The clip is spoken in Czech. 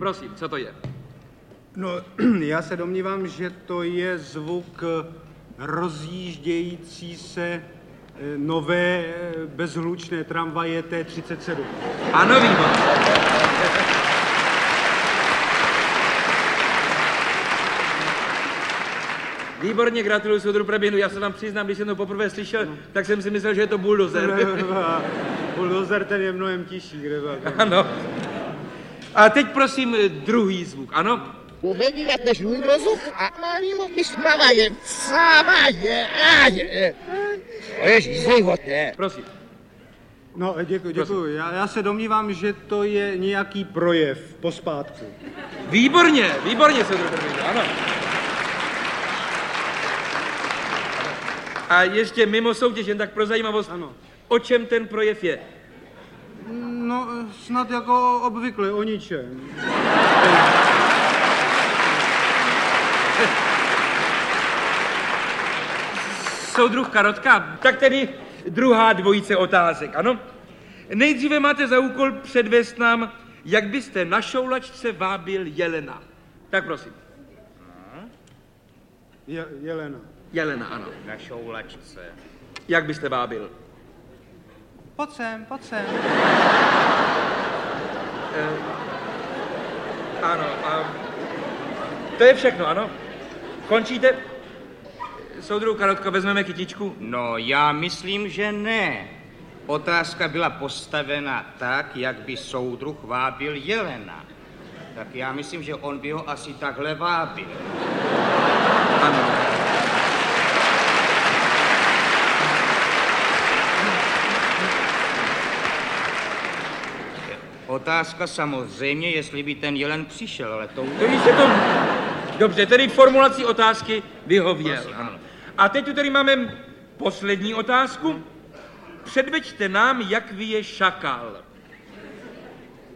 prosím, co to je? No, já se domnívám, že to je zvuk rozjíždějící se nové bezhlučné tramvaje T37. Ano, výborně. Výborně, gratuluju soudru Preběhnu. Já se vám přiznám, když jsem to poprvé slyšel, tak jsem si myslel, že je to buldozer. Buldozer, ten je mnohem tižší, kde byl. Ano. A teď prosím druhý zvuk, ano? Uvědět než rozum a malýmu vysmavajem sávaje. To je životné. Prosím. No, děkuji. Já se domnívám, že to je nějaký projev pospátku. Výborně, soudru Preběhnu, ano. A ještě mimo soutěž, jen tak pro zajímavost, ano. O čem ten projev je? No, snad jako obvykle, o ničem. Soudruh Karotka, tak tedy druhá dvojice otázek, ano? Nejdříve máte za úkol předvést nám, jak byste na šoulačce vábil jelena. Tak prosím. Jelena. Jelena, ano. Na šoulačce. Jak byste vábil? Pojď sem. Ano, to je všechno, ano? Končíte? Soudruh Karotko, vezmeme kytičku? No, já myslím, že ne. Otázka byla postavena tak, jak by soudruh vábil jelena. Tak já myslím, že on by ho asi takhle vábil. Ano. Otázka samozřejmě, jestli by ten jelen přišel, ale to... Dobře, tedy formulací otázky vyhověl. Prosím, ano. A teď tu tedy máme poslední otázku. Předveďte nám, jak vyje šakal.